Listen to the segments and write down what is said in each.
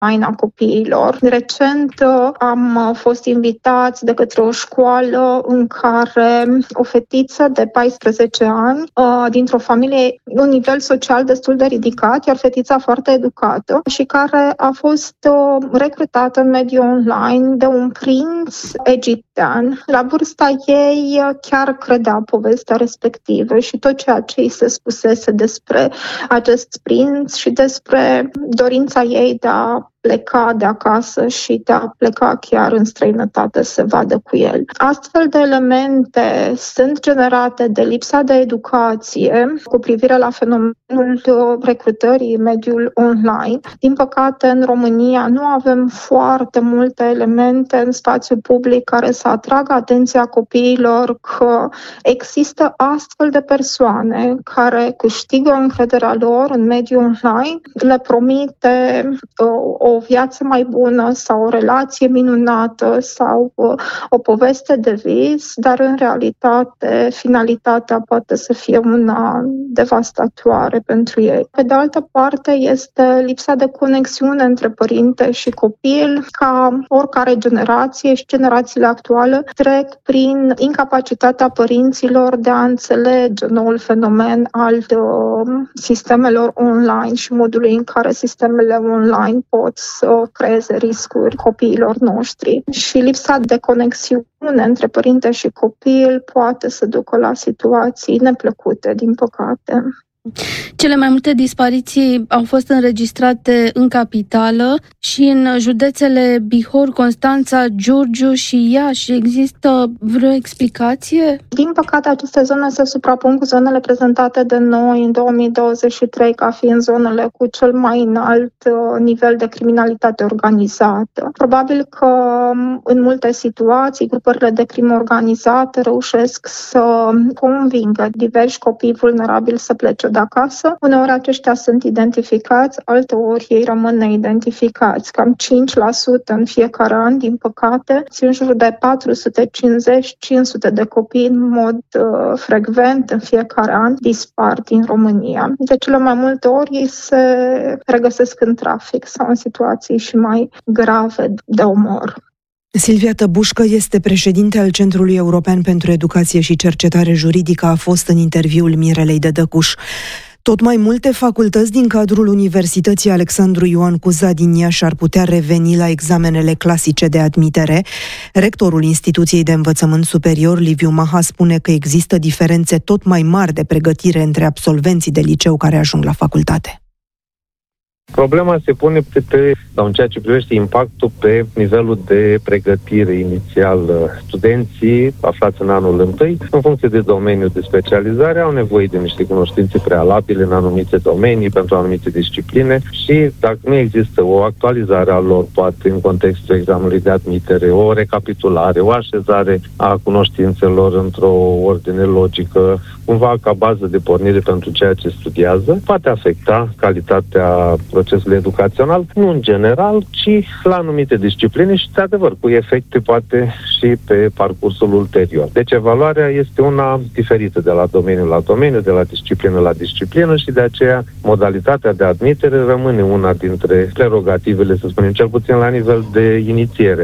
online a copiilor. Recent am fost invitați de către o școală în care o fetiță de 14 ani, dintr-o familie, un nivel social destul de ridicat, iar fetița foarte educată și care a fost recrutată în mediul online de un prinț egiptean. La vârsta ei chiar credea povestea respectivă și tot ceea ce îi se spusese despre acest prinț și despre dorința ei de a pleca de acasă și de a pleca chiar în străinătate să vadă cu el. Astfel de elemente sunt generate de lipsa de educație cu privire la fenomenul recrutării în mediul online. Din păcate, în România nu avem foarte multe elemente în spațiu public care să atragă atenția copiilor că există astfel de persoane care câștigă încrederea lor în mediul online, le promite o viață mai bună sau o relație minunată sau o poveste de vis, dar în realitate finalitatea poate să fie una devastatoare pentru ei. Pe de altă parte este lipsa de conexiune între părinte și copil, ca oricare generație și generațiile actuale trec prin incapacitatea părinților de a înțelege noul fenomen al sistemelor online și modului în care sistemele online pot să creeze riscuri copiilor noștri. Și lipsa de conexiune între părinte și copil poate să ducă la situații neplăcute, din păcate. Cele mai multe dispariții au fost înregistrate în capitală și în județele Bihor, Constanța, Giurgiu și Iași. Există vreo explicație? Din păcate, aceste zone se suprapun cu zonele prezentate de noi în 2023 ca fiind zonele cu cel mai înalt nivel de criminalitate organizată. Probabil că în multe situații grupările de crimă organizată reușesc să convingă diversi copii vulnerabili să plece de acasă. Uneori aceștia sunt identificați, alteori ei rămân neidentificați. Cam 5% în fiecare an, din păcate, în jur de 450-500 de copii în mod frecvent în fiecare an dispar din România. De cele mai multe ori ei se regăsesc în trafic sau în situații și mai grave de omor. Silvia Tăbușcă este președinte al Centrului European pentru Educație și Cercetare Juridică, a fost în interviul Mirelei Dădăcuș. Tot mai multe facultăți din cadrul Universității Alexandru Ioan Cuza din Iași ar putea reveni la examenele clasice de admitere. Rectorul Instituției de Învățământ Superior, Liviu Maha, spune că există diferențe tot mai mari de pregătire între absolvenții de liceu care ajung la facultate. Problema se pune sau în ceea ce privește impactul pe nivelul de pregătire inițial. Studenții aflați în anul întâi, în funcție de domeniu de specializare, au nevoie de niște cunoștințe prealabile în anumite domenii, pentru anumite discipline și dacă nu există o actualizare a lor, poate în contextul examenului de admitere, o recapitulare, o așezare a cunoștințelor într-o ordine logică, cumva ca bază de pornire pentru ceea ce studiază, poate afecta calitatea procesului educațional, nu în general, ci la anumite discipline și, de adevăr, cu efecte poate și pe parcursul ulterior. Deci evaluarea este una diferită de la domeniu la domeniu, de la disciplină la disciplină și de aceea modalitatea de admitere rămâne una dintre prerogativele, să spunem, cel puțin la nivel de inițiere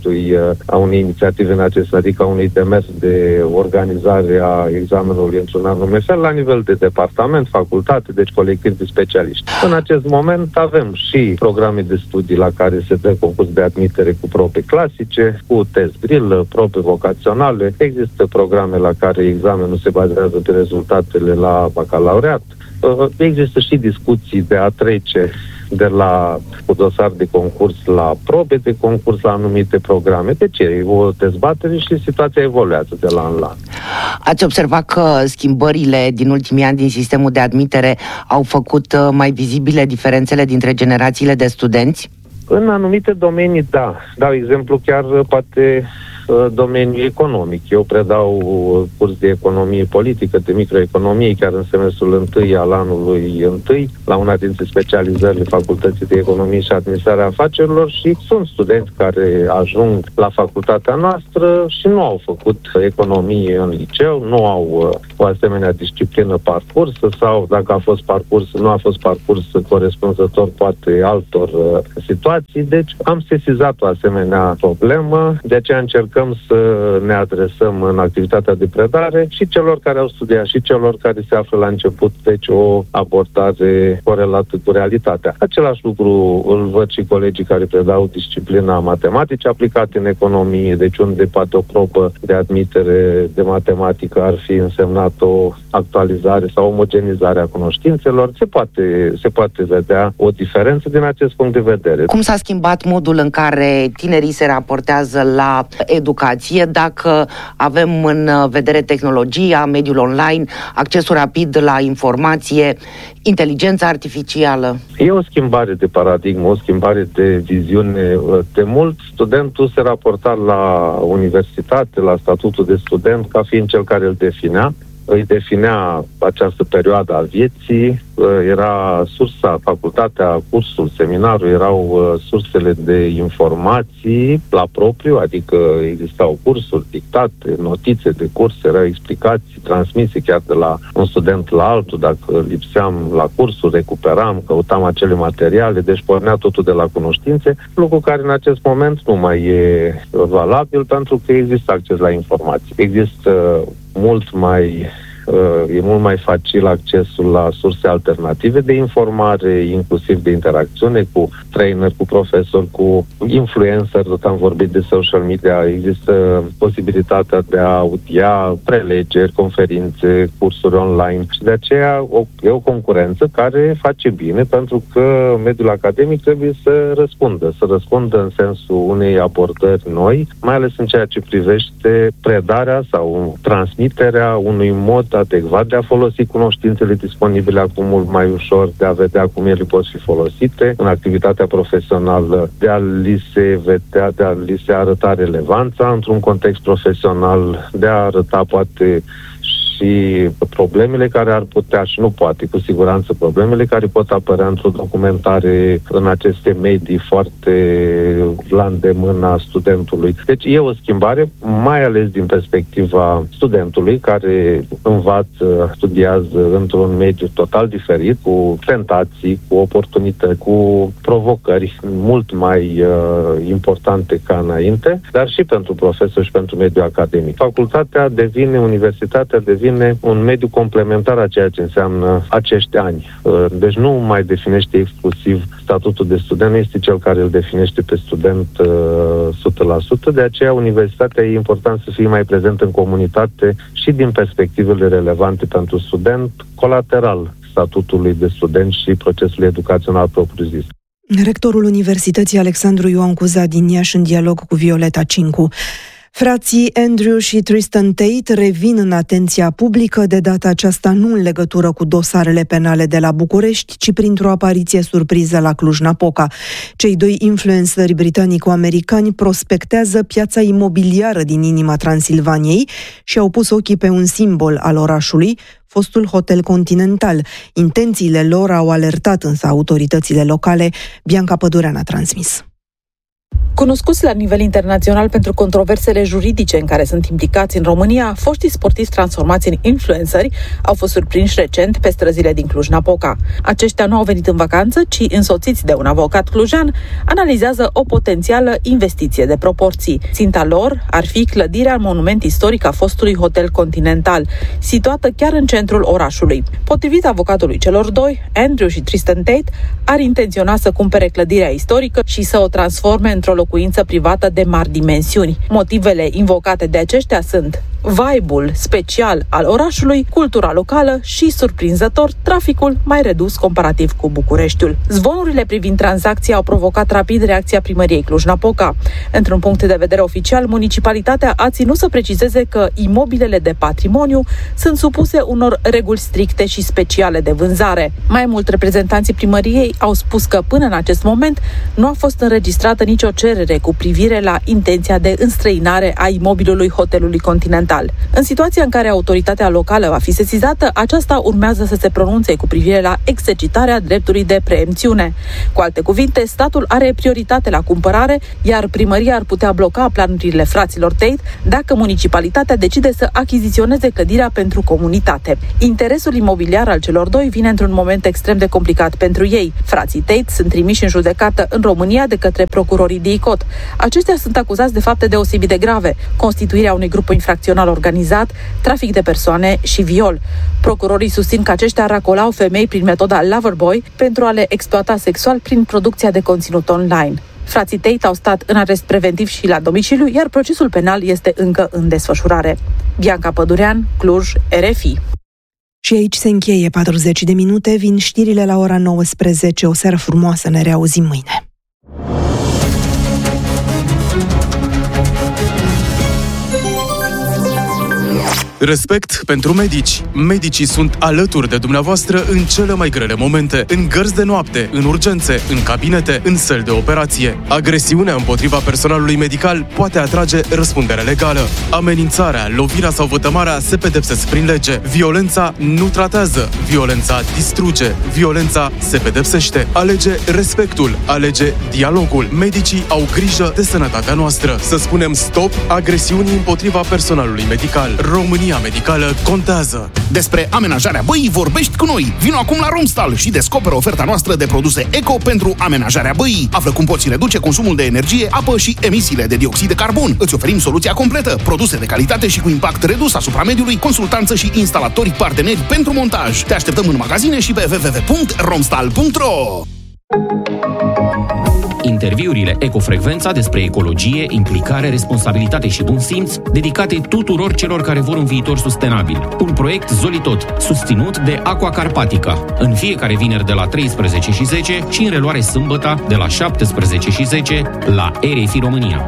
a unei inițiative în acest, adică a unui demers de organizare a examenului într-un anume fel, la nivel de departament, facultate, deci colectiv de specialiști. În acest moment avem și programe de studii la care se dă concurs de admitere cu probe clasice, cu test grill, probe vocaționale. Există programe la care examenul se bazează pe rezultatele la bacalaureat. Există și discuții de a trece de la dosar de concurs la probe de concurs la anumite programe. Deci e o dezbatere și situația evoluează de la an la an. Ați observat că schimbările din ultimii ani din sistemul de admitere au făcut mai vizibile diferențele dintre generațiile de studenți? În anumite domenii, da. Dau exemplu chiar poate domeniul economic. Eu predau curs de economie politică, de microeconomie, chiar în semestrul 1 al anului 1, la una dintre specializările Facultății de Economie și Administrarea Afacerilor, și sunt studenți care ajung la facultatea noastră și nu au făcut economie în liceu, nu au o asemenea disciplină parcursă, sau dacă a fost parcurs, nu a fost parcurs corespunzător poate altor situații. Deci am sesizat o asemenea problemă, de aceea încercăm să ne adresăm în activitatea de predare și celor care au studiat și celor care se află la început, deci o abordare corelată cu realitatea. Același lucru îl văd și colegii care predau disciplina matematice aplicate în economie, deci unde poate o probă de admitere de matematică ar fi însemnat o actualizare sau omogenizare a cunoștințelor. Se poate vedea o diferență din acest punct de vedere. Cum s-a schimbat modul în care tinerii se raportează la educație, dacă avem în vedere tehnologia, mediul online, accesul rapid la informație, inteligența artificială? E o schimbare de paradigmă, o schimbare de viziune. De mult, studentul se raporta la universitate, la statutul de student, ca fiind cel care îi definea această perioadă a vieții, era sursa, facultatea, cursul, seminarul, erau sursele de informații la propriu, adică existau cursuri dictate, notițe de curs, erau explicații transmise chiar de la un student la altul, dacă lipseam la cursuri, recuperam, căutam acele materiale, deci pornea totul de la cunoștințe, lucru care în acest moment nu mai e valabil pentru că există acces la informații. Există e mult mai facil accesul la surse alternative de informare, inclusiv de interacțiune cu trainer, cu profesor, cu influencer, tot am vorbit de social media, există posibilitatea de a audia prelegeri, conferințe, cursuri online și de aceea e o concurență care face bine, pentru că mediul academic trebuie să răspundă în sensul unei abordări noi, mai ales în ceea ce privește predarea sau transmiterea unui mod adecvat de a folosi cunoștințele disponibile acum mult mai ușor, de a vedea cum ele pot fi folosite în activitatea profesională, de a li se arăta relevanța într-un context profesional, de a arăta poate și problemele care ar putea, și nu poate, cu siguranță problemele care pot apărea într-o documentare în aceste medii foarte la îndemâna studentului. Deci e o schimbare, mai ales din perspectiva studentului care învață, studiază într-un mediu total diferit, cu tentații, cu oportunități, cu provocări mult mai importante ca înainte, dar și pentru profesori și pentru mediul academic. Universitatea devine un mediu complementar a ceea ce înseamnă acești ani. Deci nu mai definește exclusiv statutul de student, nu este cel care îl definește pe student 100%, de aceea universitatea e important să fie mai prezent în comunitate și din perspectivele relevante pentru student, colateral statutului de student și procesul educațional propriu-zis. Rectorul Universității Alexandru Ioan Cuza din Iași în dialog cu Violeta Cincu. Frații Andrew și Tristan Tate revin în atenția publică, de data aceasta nu în legătură cu dosarele penale de la București, ci printr-o apariție surpriză la Cluj-Napoca. Cei doi influenceri britanico-americani prospectează piața imobiliară din inima Transilvaniei și au pus ochii pe un simbol al orașului, fostul Hotel Continental. Intențiile lor au alertat însă autoritățile locale. Bianca Pădurean a transmis. Cunoscuți la nivel internațional pentru controversele juridice în care sunt implicați în România, foștii sportivi transformați în influenceri au fost surprinși recent pe străzile din Cluj-Napoca. Aceștia nu au venit în vacanță, ci însoțiți de un avocat clujan, analizează o potențială investiție de proporții. Ținta lor ar fi clădirea în monument istoric a fostului Hotel Continental, situată chiar în centrul orașului. Potrivit avocatului celor doi, Andrew și Tristan Tate ar intenționa să cumpere clădirea istorică și să o transforme într-o locuință privată de mari dimensiuni. Motivele invocate de aceștia sunt vibe-ul special al orașului, cultura locală și, surprinzător, traficul mai redus comparativ cu Bucureștiul. Zvonurile privind tranzacția au provocat rapid reacția primăriei Cluj-Napoca. Într-un punct de vedere oficial, municipalitatea a ținut să precizeze că imobilele de patrimoniu sunt supuse unor reguli stricte și speciale de vânzare. Mai mult, reprezentanții primăriei au spus că până în acest moment nu a fost înregistrată nicio cerere cu privire la intenția de înstrăinare a imobilului hotelului Continental. În situația în care autoritatea locală va fi sesizată, aceasta urmează să se pronunțe cu privire la exercitarea dreptului de preemțiune. Cu alte cuvinte, statul are prioritate la cumpărare, iar primăria ar putea bloca planurile fraților Tate dacă municipalitatea decide să achiziționeze clădirea pentru comunitate. Interesul imobiliar al celor doi vine într-un moment extrem de complicat pentru ei. Frații Tate sunt trimiși în judecată în România de către procurorii DICOT. Aceștia sunt acuzați de fapte deosebit de grave: constituirea unui grup infracțional organizat, trafic de persoane și viol. Procurorii susțin că aceștia racolau femei prin metoda Loverboy pentru a le exploata sexual prin producția de conținut online. Frații Tate au stat în arest preventiv și la domiciliu, iar procesul penal este încă în desfășurare. Bianca Pădurean, Cluj, RFI. Și aici se încheie 40 de minute, vin știrile la ora 19. O seară frumoasă, ne reauzim mâine. Respect pentru medici. Medicii sunt alături de dumneavoastră în cele mai grele momente, în gărzi de noapte, în urgențe, în cabinete, în săli de operație. Agresiunea împotriva personalului medical poate atrage răspundere legală. Amenințarea, lovirea sau vătămarea se pedepsesc prin lege. Violența nu tratează, violența distruge, violența se pedepsește. Alege respectul, alege dialogul. Medicii au grijă de sănătatea noastră. Să spunem stop agresiunii împotriva personalului medical. România medicală contează. Despre amenajarea băii vorbești cu noi. Vino acum la Romstal și descoperă oferta noastră de produse eco pentru amenajarea băii. Află cum poți reduce consumul de energie, apă și emisiile de dioxid de carbon. Îți oferim soluția completă, produse de calitate și cu impact redus asupra mediului, consultanță și instalatori parteneri pentru montaj. Te așteptăm în magazine și pe www.romstal.ro. Interviurile Ecofrecvența despre ecologie, implicare, responsabilitate și bun simț, dedicate tuturor celor care vor un viitor sustenabil. Un proiect Zolitot, susținut de Aqua Carpatica. În fiecare vineri de la 13:10 și în reluare sâmbătă de la 17:10 la RFI România.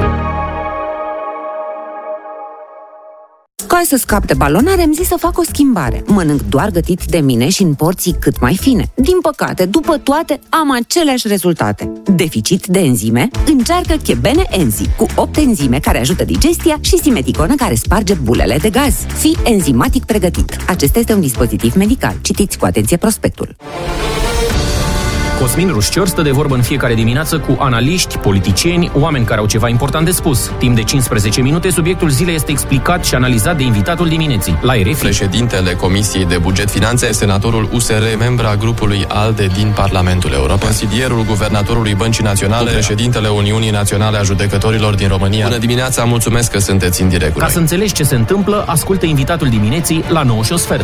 Ca să scap de balonare, am zis să fac o schimbare. Mănânc doar gătit de mine și în porții cât mai fine. Din păcate, după toate, am aceleași rezultate. Deficit de enzime? Încearcă Chebene Enzi, cu 8 enzime care ajută digestia și simeticonă care sparge bulele de gaz. Fii enzimatic pregătit. Acesta este un dispozitiv medical. Citiți cu atenție prospectul. Cosmin Rușcior stă de vorbă în fiecare dimineață cu analiști, politicieni, oameni care au ceva important de spus. Timp de 15 minute, subiectul zilei este explicat și analizat de invitatul dimineții, la RFI. Președintele Comisiei de Buget Finanțe, senatorul USR, membra grupului ALDE din Parlamentul European, consilierul guvernatorului Băncii Naționale, președintele Uniunii Naționale a Judecătorilor din România. Bună dimineața, mulțumesc că sunteți în direct. Ca să înțelegi ce se întâmplă, ascultă invitatul dimineții la 9:15.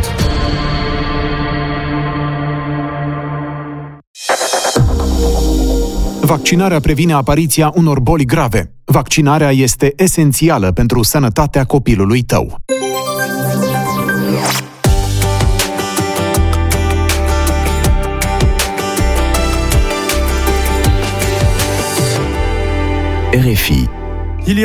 Vaccinarea previne apariția unor boli grave. Vaccinarea este esențială pentru sănătatea copilului tău. RFI